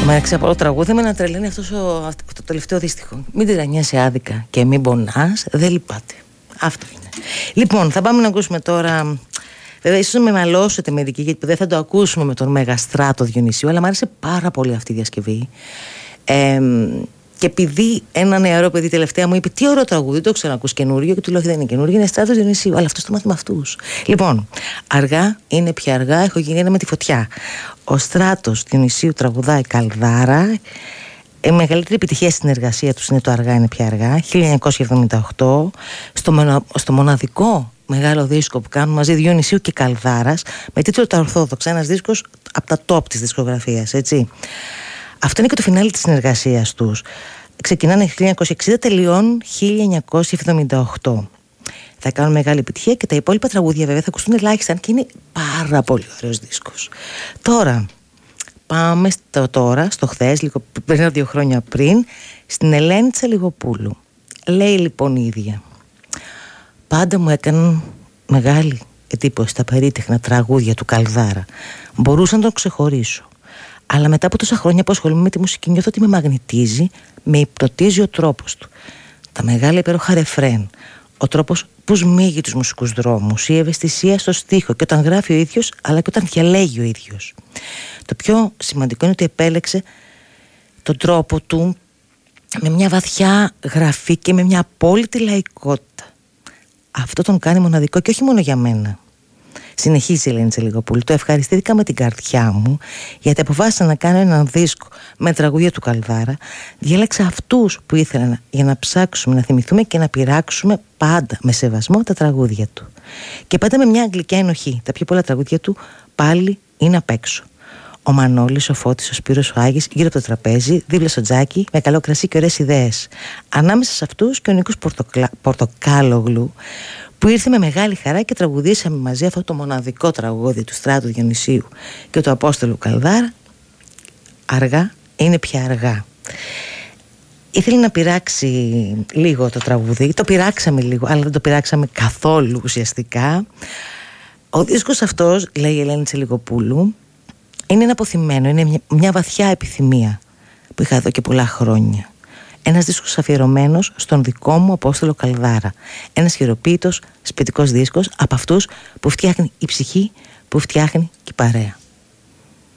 Μεταξύ από όλο τραγούδι με να τρελαίνει αυτό το τελευταίο δύστιχο. Μην τυραννιέσαι άδικα και μην πονάς, δεν λυπάται. Αυτό είναι. Λοιπόν, θα πάμε να ακούσουμε τώρα. Βέβαια, ίσως με μαλώσετε μερικοί, γιατί δεν θα το ακούσουμε με τον Μέγα Στράτο Διονυσίου, αλλά μου άρεσε πάρα πολύ αυτή η διασκευή. Και επειδή ένα νεαρό παιδί τελευταία μου είπε: τι ωραίο τραγούδι, δεν το ξέρω να ακούς καινούριο, και του λέω: δεν είναι καινούριο, είναι Στράτος Διονυσίου. Αλλά αυτό το μάθει με αυτούς. Λοιπόν, αργά είναι πια αργά, έχω γίνει ένα με τη φωτιά. Ο Στράτος Διονυσίου τραγουδάει Καλδάρα. Η μεγαλύτερη επιτυχία στην εργασία τους είναι το Αργά είναι πια αργά, 1978, στο μοναδικό μεγάλο δίσκο που κάνουν μαζί Διονυσίου και Καλδάρας, με τίτλο Τα Ορθόδοξα, ένας δίσκος από τα top της δισκογραφίας, έτσι. Αυτό είναι και το φινάλι της συνεργασίας τους. Ξεκινάνε 1960, τελειώνουν 1978. Θα κάνουν μεγάλη επιτυχία και τα υπόλοιπα τραγούδια βέβαια θα ακουστούν ελάχιστα, και είναι πάρα πολύ ωραίος δίσκος. Τώρα, πάμε στο χθες, λίγο πριν 2 χρόνια πριν, στην Ελένη Τσαλιγοπούλου. Λέει λοιπόν η ίδια: πάντα μου έκαναν μεγάλη εντύπωση τα περίτεχνα τραγούδια του Καλδάρα. Μπορούσα να τον ξεχωρίσω. Αλλά μετά από τόσα χρόνια που ασχολούμαι με τη μουσική, νιώθω ότι με μαγνητίζει, με υπνοτίζει ο τρόπος του. Τα μεγάλα υπέροχα ρεφρέν, ο τρόπος που σμίγει τους μουσικούς δρόμους, η ευαισθησία στο στίχο, και όταν γράφει ο ίδιος, αλλά και όταν διαλέγει ο ίδιος. Το πιο σημαντικό είναι ότι επέλεξε τον τρόπο του με μια βαθιά γραφή και με μια απόλυτη λαϊκότητα. Αυτό τον κάνει μοναδικό, και όχι μόνο για μένα. Συνεχίζει η Ελένη Τσαλιγοπούλου: το ευχαριστήθηκα με την καρδιά μου, γιατί αποφάσισα να κάνω έναν δίσκο με τραγούδια του Καλδάρα. Διάλεξα αυτούς που ήθελα για να ψάξουμε, να θυμηθούμε και να πειράξουμε πάντα με σεβασμό τα τραγούδια του. Και πάντα με μια αγγλικιά ενοχή. Τα πιο πολλά τραγούδια του πάλι είναι απ' έξω. Ο Μανώλης, ο Φώτης, ο Σπύρος, ο Άγης γύρω από το τραπέζι, δίπλα στο τζάκι, με καλό κρασί και ωραίες ιδέες. Ανάμεσα σε αυτούς και ο Νίκος Πορτοκάλογλου, που ήρθε με μεγάλη χαρά και τραγουδήσαμε μαζί αυτό το μοναδικό τραγούδι του Στράτου Διονυσίου και του Απόστολου Καλδάρα. Αργά είναι πια αργά. Ήθελε να πειράξει λίγο το τραγούδι. Το πειράξαμε λίγο, αλλά δεν το πειράξαμε καθόλου ουσιαστικά. Ο δίσκος αυτός, λέει η Ελένη Τσαλιγοπούλου, είναι ένα αποθυμένο, είναι μια βαθιά επιθυμία που είχα εδώ και πολλά χρόνια. Ένας δίσκος αφιερωμένος στον δικό μου Απόστολο Καλδάρα. Ένας χειροποίητος σπιτικός δίσκος από αυτούς που φτιάχνει η ψυχή, που φτιάχνει και η παρέα.